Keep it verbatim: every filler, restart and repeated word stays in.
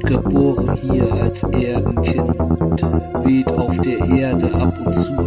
geboren hier als Erdenkind, weht auf der Erde ab und zu